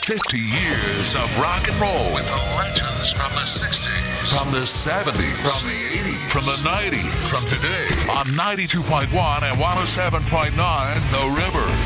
50 years of rock and roll with the legends from the 60s, from the 70s, from the 80s, from the 90s, from today on 92.1 and 107.9 The River.